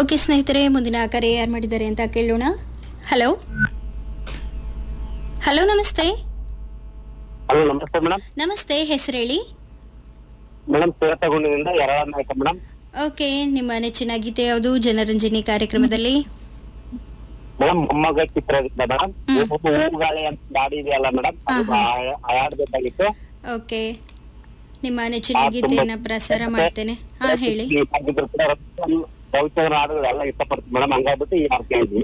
Okay ಸ್ನೇಹಿತರೆ, ಮುಂದಿನ ಕರೆ ಯಾರು ಮಾಡಿದ್ದಾರೆ ಅಂತ ಕೇಳೋಣ. ಹಲೋ ಹಲೋ, ನಮಸ್ತೆ. ಹಲೋ, ನಮಸ್ತೆ ಮೇಡಮ್. ನಮಸ್ತೆ, ಹೆಸರು ಹೇಳಿ. ಮೇಡಮ್, ಸೇತಗುಂಡದಿಂದ ನಾಯಕ ಮೇಡಮ್. ಓಕೆ, ನಿಮ್ಮ ನೆಚ್ಚಿನ ಗೀತೆ ಯಾವುದು ಜನರಂಜನಿ ಕಾರ್ಯಕ್ರಮದಲ್ಲಿ? ಮೇಡಮ್, ಮೊಮ್ಮಗ ಚಿತ್ರದಿಂದ ಮೇಡಮ್. ಹೂಗಾಳಿ ಅಂತ ಗಾಡಿ ಇದೆಯಲ್ಲ ಮೇಡಮ್, ಹಾಡಬೇಕಾಗಿತ್ತು. ಓಕೆ, ನಿಮ್ಮ ನೆಚ್ಚಿನ ಗೀತೆಯನ್ನ ಪ್ರಸಾರ ಮಾಡ್ತೇನೆ. ಹಾ, ಹೇಳಿ. ಭವಿಷ್ಯದ ಹಾಡುಗಳೆಲ್ಲ ಇಷ್ಟಪಡ್ತೀನಿ ಮೇಡಮ್, ಹಂಗಾಗ್ಬಿಟ್ಟು ಈ ಹಾಡು ಕೇಳಿದ್ವಿ.